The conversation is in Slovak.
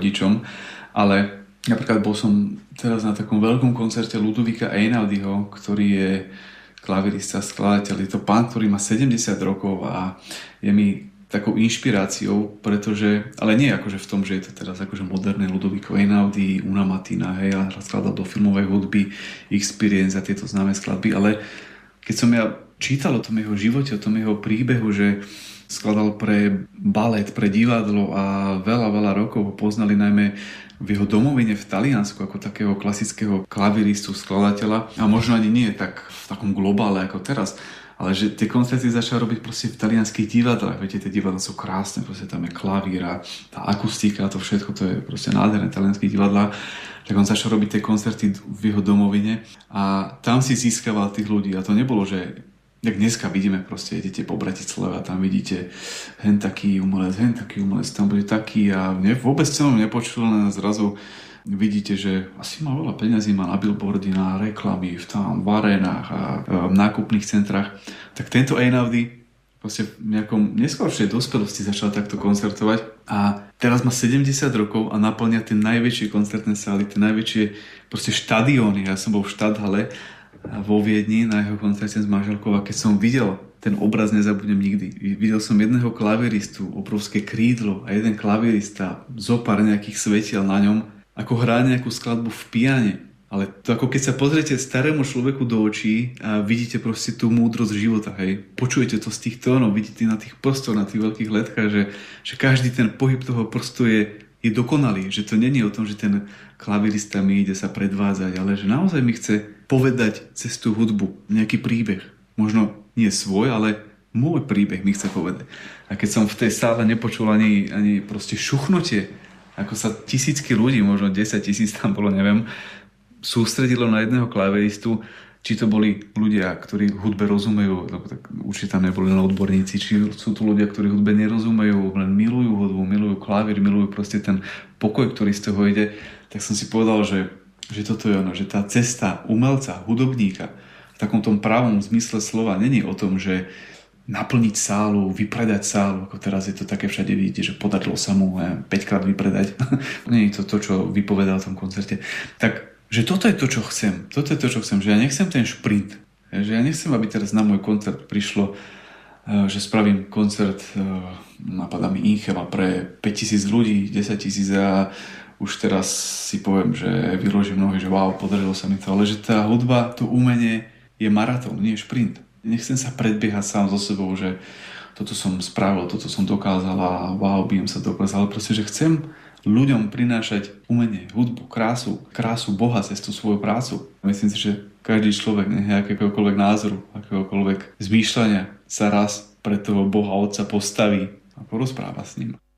rodičom, ale napríklad bol som teraz na takom veľkom koncerte Ludovika Einaudiho, ktorý je klavirista, skladateľ. Je to pán, ktorý má 70 rokov a je mi takou inšpiráciou, pretože, ale nie akože v tom, že je to teraz akože moderné Ludovico Einaudi, Una Mattina, hej, a skladal do filmovej hudby, Experience a tieto známe skladby, ale keď som ja čítal o tom jeho živote, o tom jeho príbehu, že skladal pre balet, pre divadlo a veľa, veľa rokov ho poznali najmä v jeho domovine v Taliansku ako takého klasického klaviristu, skladateľa a možno ani nie tak v takom globále ako teraz, ale že tie koncerty začal robiť proste v talianských divadlách. Viete, tie divadlá sú krásne, proste tam je klavír a tá akustika a to všetko, to je proste nádherné talianských divadlách. Tak on začal robiť tie koncerty v jeho domovine a tam si získaval tých ľudí. A to nebolo, že jak dneska vidíme, proste idete po Bratislave a tam vidíte hen taký umelec, tam bude taký a vôbec celom nepočul, len zrazu vidíte, že asi má veľa peňazí, má na billboardy, na reklamy, v arénach a v nákupných centrách. Tak tento Einaudi proste v nejakom neskôršej dospelosti začal takto koncertovať a teraz má 70 rokov a naplňa tie najväčšie koncertné sály, tie najväčšie proste štadióny. Ja som bol v Štadhale vo Viedni na jeho koncerte s manželkou a keď som videl ten obraz, nezabudnem nikdy. Videl som jedného klaviristu, obrovské krídlo a jeden klavirista, zopár nejakých svetiel na ňom, ako hrá nejakú skladbu v piane. Ale to ako keď sa pozriete starému človeku do očí a vidíte proste tú múdrosť života, hej. Počujete to z tých tónov, vidíte na tých prstoch, na tých veľkých letkách, že každý ten pohyb toho prstu je dokonalý. Že to nie je o tom, že ten klavirista mi ide sa predvádzať, ale že naozaj mi chce povedať cez tú hudbu nejaký príbeh. Možno nie svoj, ale môj príbeh mi chce povedať. A keď som v tej sále nepočul ani proste šuchnutie, ako sa tisícky ľudí, možno 10 000 tam bolo, neviem, sústredilo na jedného klaviristu, či to boli ľudia, ktorí hudbe rozumejú, tak určite tam neboli len odborníci, či sú tu ľudia, ktorí hudbe nerozumejú, len milujú hudbu, milujú klavír, milujú proste ten pokoj, ktorý z toho ide, tak som si povedal, že toto je ono, že tá cesta umelca, hudobníka v takom tom pravom zmysle slova není o tom, že naplniť sálu, vypredať sálu, ako teraz je to také všade, vidíte, že podarilo sa mu 5-krát vypredať. Nie je to, čo vypovedal v tom koncerte. Tak, že toto je to, čo chcem. Toto je to, čo chcem. Že ja nechcem ten šprint. Že ja nechcem, aby teraz na môj koncert prišlo, že spravím koncert, napadá mi Incheva pre 5 000 ľudí, 10 000 a už teraz si poviem, že vyložím nohy, že wow, podarilo sa mi to. Ale že tá hudba, to umenie je maratón, nie šprint. Nechcem sa predbiehať sám so sebou, že toto som spravil, toto som dokázal a wow, bijem sa dokázal. Ale proste, že chcem ľuďom prinášať umenie, hudbu, krásu Boha cez tú svoju prácu. Myslím si, že každý človek, akéhokoľvek názoru, akéhokoľvek zmýšľania sa raz pre toho Boha Otca postaví a porozpráva s ním.